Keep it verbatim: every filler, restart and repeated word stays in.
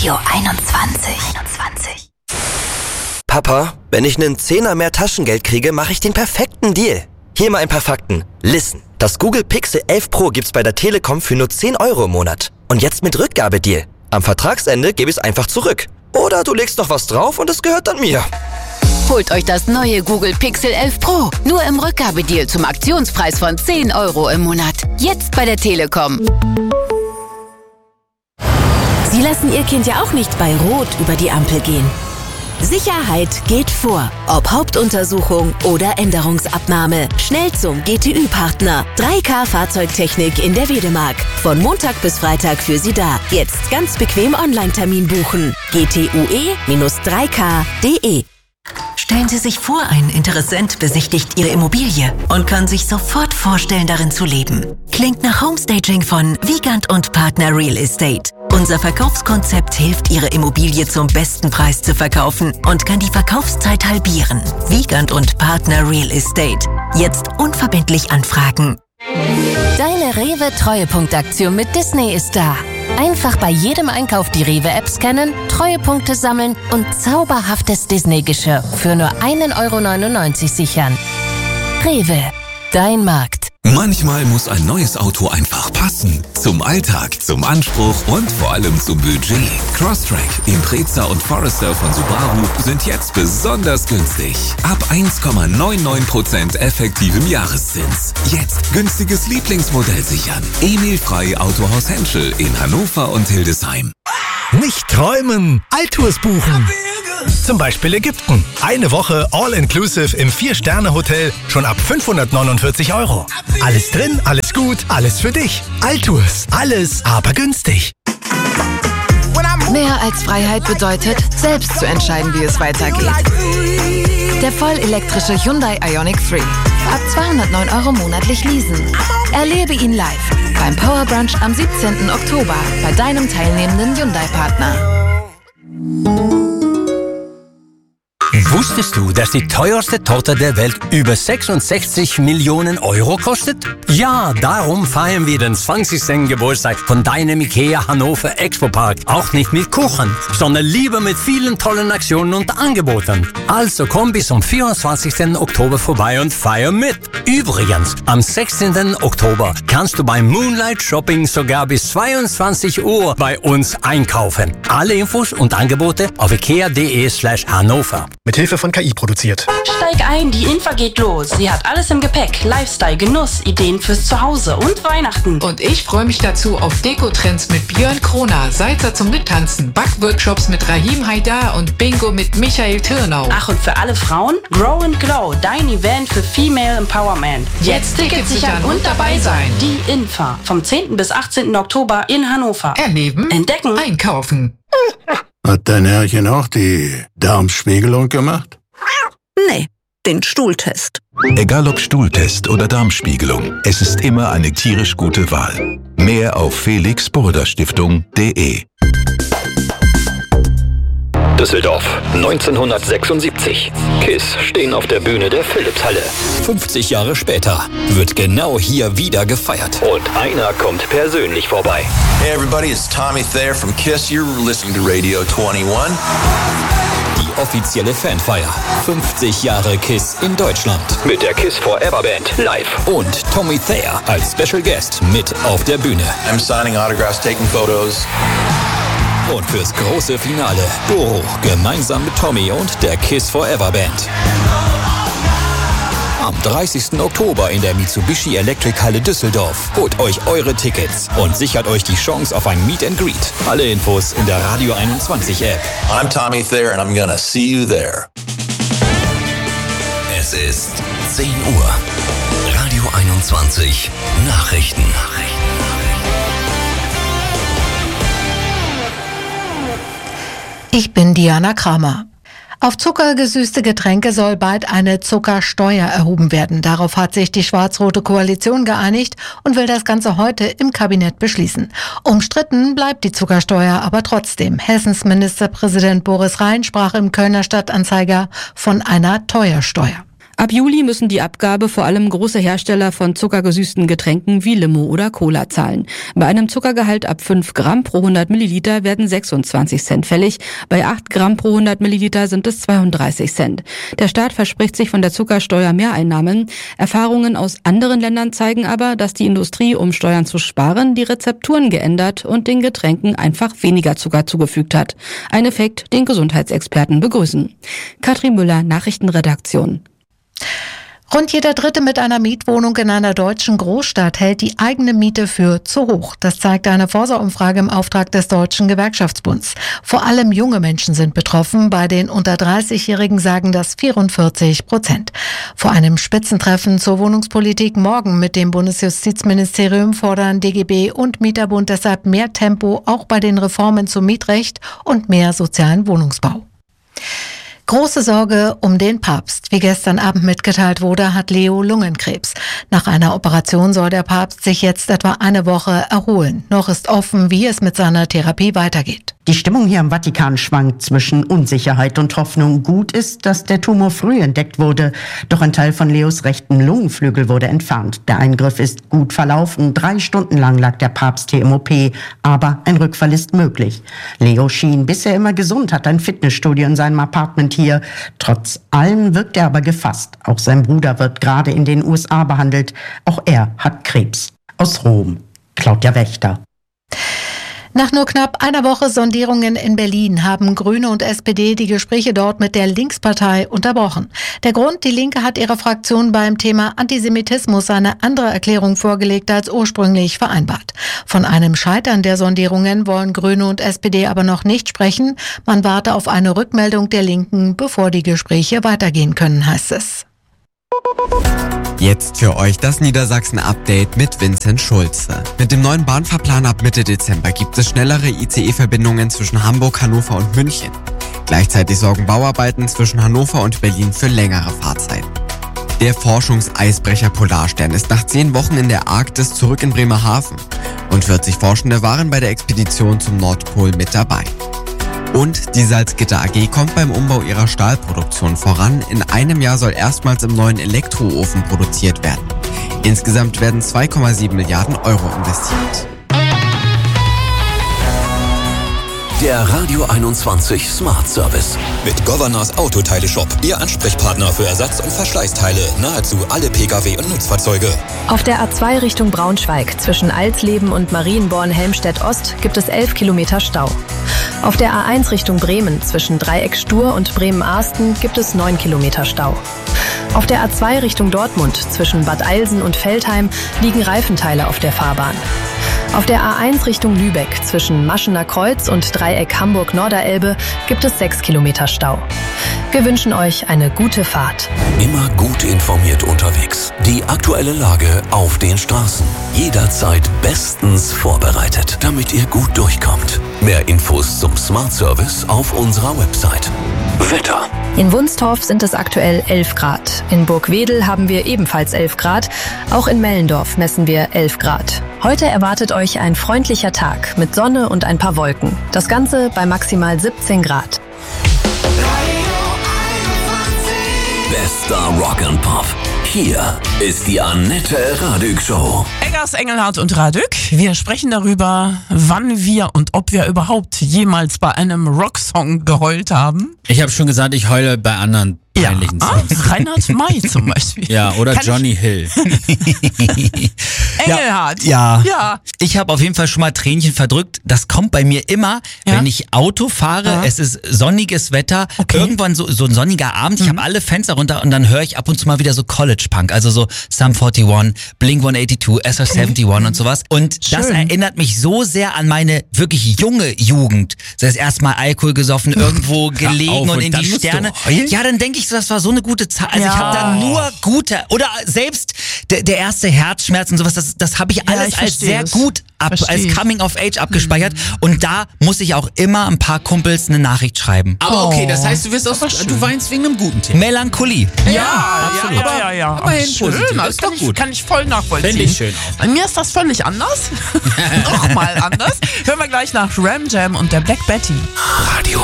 Radio einundzwanzig. einundzwanzig. Papa, wenn ich einen Zehner mehr Taschengeld kriege, mache ich den perfekten Deal. Hier mal ein paar Fakten. Listen, das Google Pixel elf Pro gibt's bei der Telekom für nur zehn Euro im Monat. Und jetzt mit Rückgabedeal. Am Vertragsende gebe ich es einfach zurück. Oder du legst noch was drauf und es gehört dann mir. Holt euch das neue Google Pixel elf Pro. Nur im Rückgabedeal zum Aktionspreis von zehn Euro im Monat. Jetzt bei der Telekom. Sie lassen Ihr Kind ja auch nicht bei Rot über die Ampel gehen. Sicherheit geht vor. Ob Hauptuntersuchung oder Änderungsabnahme. Schnell zum G T Ü-Partner. drei K Fahrzeugtechnik in der Wedemark. Von Montag bis Freitag für Sie da. Jetzt ganz bequem Online-Termin buchen. g t u e drei k punkt d e. Stellen Sie sich vor, ein Interessent besichtigt Ihre Immobilie und kann sich sofort vorstellen, darin zu leben. Klingt nach Homestaging von Wiegand und Partner Real Estate. Unser Verkaufskonzept hilft, Ihre Immobilie zum besten Preis zu verkaufen und kann die Verkaufszeit halbieren. Wiegand und Partner Real Estate. Jetzt unverbindlich anfragen. Deine Rewe-Treuepunktaktion mit Disney ist da. Einfach bei jedem Einkauf die Rewe-App scannen, Treuepunkte sammeln und zauberhaftes Disney-Geschirr für nur ein Euro neunundneunzig sichern. Rewe, dein Markt. Manchmal muss ein neues Auto einfach passen. Zum Alltag, zum Anspruch und vor allem zum Budget. Crosstrek, Impreza und Forester von Subaru sind jetzt besonders günstig. Ab eins Komma neunundneunzig Prozent effektivem Jahreszins. Jetzt günstiges Lieblingsmodell sichern. Emil-Frei Autohaus Henschel in Hannover und Hildesheim. Nicht träumen, Alltours buchen. Zum Beispiel Ägypten. Eine Woche All-Inclusive im Vier-Sterne-Hotel schon ab fünfhundertneunundvierzig Euro. Alles drin, alles gut, alles für dich. Alltours, alles, aber günstig. Mehr als Freiheit bedeutet, selbst zu entscheiden, wie es weitergeht. Der vollelektrische Hyundai Ioniq drei. Ab zweihundertneun Euro monatlich leasen. Erlebe ihn live beim Power Brunch am siebzehnten Oktober bei deinem teilnehmenden Hyundai-Partner. Wusstest du, dass die teuerste Torte der Welt über sechsundsechzig Millionen Euro kostet? Ja, darum feiern wir den zwanzigsten Geburtstag von deinem IKEA Hannover Expo Park auch nicht mit Kuchen, sondern lieber mit vielen tollen Aktionen und Angeboten. Also komm bis zum vierundzwanzigsten Oktober vorbei und feier mit. Übrigens, am sechzehnten Oktober kannst du beim Moonlight Shopping sogar bis zweiundzwanzig Uhr bei uns einkaufen. Alle Infos und Angebote auf ikea.de slash Hannover. Mit Hilfe von K I produziert. Steig ein, die Infa geht los. Sie hat alles im Gepäck. Lifestyle, Genuss, Ideen fürs Zuhause und Weihnachten. Und ich freue mich dazu auf Deko-Trends mit Björn Kroner, Salzer zum Mittanzen, Backworkshops mit Rahim Haidar und Bingo mit Michael Türnau. Ach, und für alle Frauen? Grow and Glow, dein Event für Female Empowerment. Jetzt Tickets sichern und dabei sein. Die Infa, vom zehnten bis achtzehnten Oktober in Hannover. Erleben, entdecken, einkaufen. Hat dein Herrchen auch die Darmspiegelung gemacht? Nee, den Stuhltest. Egal ob Stuhltest oder Darmspiegelung, es ist immer eine tierisch gute Wahl. Mehr auf felix burda stiftung punkt de. Düsseldorf, neunzehnhundertsechsundsiebzig. KISS stehen auf der Bühne der Philipshalle. fünfzig Jahre später wird genau hier wieder gefeiert. Und einer kommt persönlich vorbei. Hey everybody, it's Tommy Thayer from KISS. You're listening to Radio einundzwanzig. Die offizielle Fanfeier. fünfzig Jahre KISS in Deutschland. Mit der KISS Forever Band live. Und Tommy Thayer als Special Guest mit auf der Bühne. I'm signing autographs, taking photos. Und fürs große Finale Doro gemeinsam mit Tommy und der KISS Forever Band. Am dreißigsten Oktober in der Mitsubishi Electric Halle Düsseldorf. Holt euch eure Tickets und sichert euch die Chance auf ein Meet and Greet. Alle Infos in der Radio einundzwanzig App. I'm Tommy Thayer and I'm gonna see you there. Es ist zehn Uhr. Radio einundzwanzig Nachrichten. Ich bin Diana Kramer. Auf zuckergesüßte Getränke soll bald eine Zuckersteuer erhoben werden. Darauf hat sich die schwarz-rote Koalition geeinigt und will das Ganze heute im Kabinett beschließen. Umstritten bleibt die Zuckersteuer aber trotzdem. Hessens Ministerpräsident Boris Rhein sprach im Kölner Stadtanzeiger von einer Teuersteuer. Ab Juli müssen die Abgabe vor allem große Hersteller von zuckergesüßten Getränken wie Limo oder Cola zahlen. Bei einem Zuckergehalt ab fünf Gramm pro hundert Milliliter werden sechsundzwanzig Cent fällig. Bei acht Gramm pro hundert Milliliter sind es zweiunddreißig Cent. Der Staat verspricht sich von der Zuckersteuer Mehreinnahmen. Erfahrungen aus anderen Ländern zeigen aber, dass die Industrie, um Steuern zu sparen, die Rezepturen geändert und den Getränken einfach weniger Zucker zugefügt hat. Ein Effekt, den Gesundheitsexperten begrüßen. Katrin Müller, Nachrichtenredaktion. Rund jeder Dritte mit einer Mietwohnung in einer deutschen Großstadt hält die eigene Miete für zu hoch. Das zeigt eine Forsa-Umfrage im Auftrag des Deutschen Gewerkschaftsbunds. Vor allem junge Menschen sind betroffen. Bei den unter dreißigjährigen sagen das vierundvierzig Prozent. Vor einem Spitzentreffen zur Wohnungspolitik morgen mit dem Bundesjustizministerium fordern D G B und Mieterbund deshalb mehr Tempo, auch bei den Reformen zum Mietrecht und mehr sozialen Wohnungsbau. Große Sorge um den Papst. Wie gestern Abend mitgeteilt wurde, hat Leo Lungenkrebs. Nach einer Operation soll der Papst sich jetzt etwa eine Woche erholen. Noch ist offen, wie es mit seiner Therapie weitergeht. Die Stimmung hier im Vatikan schwankt zwischen Unsicherheit und Hoffnung. Gut ist, dass der Tumor früh entdeckt wurde. Doch ein Teil von Leos rechten Lungenflügel wurde entfernt. Der Eingriff ist gut verlaufen. Drei Stunden lang lag der Papst hier im O P. Aber ein Rückfall ist möglich. Leo schien bisher immer gesund, hat ein Fitnessstudio in seinem Apartment hier. Trotz allem wirkt er aber gefasst. Auch sein Bruder wird gerade in den U S A behandelt. Auch er hat Krebs. Aus Rom, Claudia Wächter. Nach nur knapp einer Woche Sondierungen in Berlin haben Grüne und S P D die Gespräche dort mit der Linkspartei unterbrochen. Der Grund, die Linke hat ihrer Fraktion beim Thema Antisemitismus eine andere Erklärung vorgelegt als ursprünglich vereinbart. Von einem Scheitern der Sondierungen wollen Grüne und S P D aber noch nicht sprechen. Man warte auf eine Rückmeldung der Linken, bevor die Gespräche weitergehen können, heißt es. Jetzt für euch das Niedersachsen-Update mit Vincent Schulze. Mit dem neuen Bahnfahrplan ab Mitte Dezember gibt es schnellere I C E-Verbindungen zwischen Hamburg, Hannover und München. Gleichzeitig sorgen Bauarbeiten zwischen Hannover und Berlin für längere Fahrzeiten. Der Forschungseisbrecher Polarstern ist nach zehn Wochen in der Arktis zurück in Bremerhaven. Und vierzig Forschende waren bei der Expedition zum Nordpol mit dabei. Und die Salzgitter A G kommt beim Umbau ihrer Stahlproduktion voran. In einem Jahr soll erstmals im neuen Elektroofen produziert werden. Insgesamt werden zwei Komma sieben Milliarden Euro investiert. Der Radio einundzwanzig Smart Service. Mit Governors Autoteile-Shop. Ihr Ansprechpartner für Ersatz- und Verschleißteile. Nahezu alle Pkw und Nutzfahrzeuge. Auf der A zwei Richtung Braunschweig zwischen Alsleben und Marienborn-Helmstedt-Ost gibt es elf Kilometer Stau. Auf der A eins Richtung Bremen zwischen Dreieck Stur und Bremen-Arsten gibt es neun Kilometer Stau. Auf der A zwei Richtung Dortmund zwischen Bad Eilsen und Veltheim liegen Reifenteile auf der Fahrbahn. Auf der A eins Richtung Lübeck zwischen Maschener Kreuz und Dreieck Hamburg-Norderelbe gibt es sechs Kilometer Stau. Wir wünschen euch eine gute Fahrt. Immer gut informiert unterwegs. Die aktuelle Lage auf den Straßen. Jederzeit bestens vorbereitet, damit ihr gut durchkommt. Mehr Infos zum Smart Service auf unserer Website. Wetter. In Wunstorf sind es aktuell elf Grad. In Burgwedel haben wir ebenfalls elf Grad. Auch in Mellendorf messen wir elf Grad. Heute erwartet euch ein freundlicher Tag mit Sonne und ein paar Wolken. Das Ganze bei maximal siebzehn Grad. Bester Rock and Pop. Hier ist die Annette Radück Show. Eggers, Engelhardt und Radück. Wir sprechen darüber, wann wir und ob wir überhaupt jemals bei einem Rocksong geheult haben. Ich habe schon gesagt, ich heule bei anderen peinlichen ja. Songs. Ah, Reinhard May zum Beispiel. Ja, oder Kann Johnny Hill. Engelhardt. Ja. ja. Ich habe auf jeden Fall schon mal Tränchen verdrückt. Das kommt bei mir immer, ja? wenn ich Auto fahre. Ja. Es ist sonniges Wetter. Okay. Irgendwann so, so ein sonniger Abend. Ich mhm. habe alle Fenster runter und dann höre ich ab und zu mal wieder so College Punk. Also so Sum forty-one, Blink one eighty-two, S R seventy-one mhm. und sowas. Und Schön. Das erinnert mich so sehr an meine wirklich junge Jugend. Das heißt, erstmal Alkohol gesoffen, irgendwo gelegen auf, und, und in die Sterne. Ja, dann denke ich so, das war so eine gute Zeit. Also ja. ich habe da nur gute, oder selbst der, der erste Herzschmerz und sowas, das, das habe ich alles ja, ich als sehr es. gut ab, als Coming of Age abgespeichert. Mhm. Und da muss ich auch immer ein paar Kumpels eine Nachricht schreiben. Aber okay, das heißt, du wirst auch, du weinst wegen einem guten Thema. Melancholie. Ja, ja, absolut. Ja, ja, ja. Aber schön, das kann ich, kann ich voll nachvollziehen. Finde ich schön auch. Bei mir ist das völlig anders. Nochmal anders. Hören wir gleich nach Ram Jam und der Black Betty. Radio